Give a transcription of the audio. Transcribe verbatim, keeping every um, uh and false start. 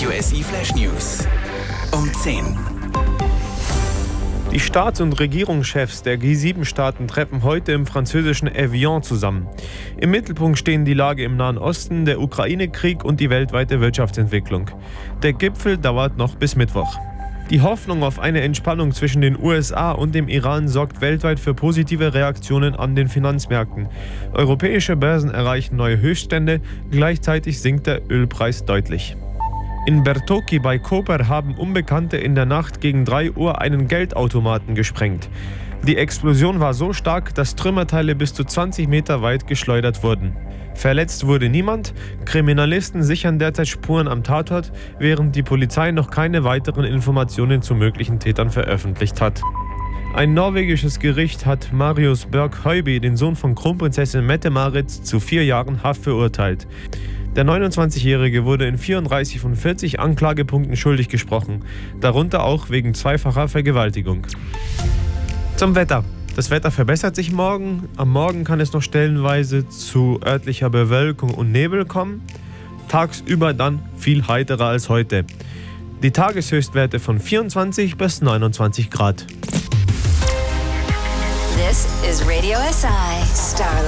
Radio S I Flash News. Um zehn. Die Staats- und Regierungschefs der G sieben Staaten treffen heute im französischen Evian zusammen. Im Mittelpunkt stehen die Lage im Nahen Osten, der Ukraine-Krieg und die weltweite Wirtschaftsentwicklung. Der Gipfel dauert noch bis Mittwoch. Die Hoffnung auf eine Entspannung zwischen den U S A und dem Iran sorgt weltweit für positive Reaktionen an den Finanzmärkten. Europäische Börsen erreichen neue Höchststände, gleichzeitig sinkt der Ölpreis deutlich. In Bertoki bei Koper haben Unbekannte in der Nacht gegen drei Uhr einen Geldautomaten gesprengt. Die Explosion war so stark, dass Trümmerteile bis zu zwanzig Meter weit geschleudert wurden. Verletzt wurde niemand. Kriminalisten sichern derzeit Spuren am Tatort, während die Polizei noch keine weiteren Informationen zu möglichen Tätern veröffentlicht hat. Ein norwegisches Gericht hat Marius Berg-Høiby, den Sohn von Kronprinzessin Mette-Marit, zu vier Jahren Haft verurteilt. Der neunundzwanzigjährige wurde in vierunddreißig von vierzig Anklagepunkten schuldig gesprochen, darunter auch wegen zweifacher Vergewaltigung. Zum Wetter. Das Wetter verbessert sich morgen. Am Morgen kann es noch stellenweise zu örtlicher Bewölkung und Nebel kommen. Tagsüber dann viel heiterer als heute. Die Tageshöchstwerte von vierundzwanzig bis neunundzwanzig Grad. This is Radio S I Starlight.